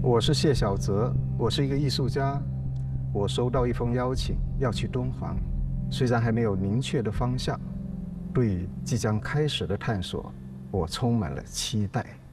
我是谢小泽，我是一个艺术家。我收到一封邀请，要去敦煌，虽然还没有明确的方向，对即将开始的探索，我充满了期待。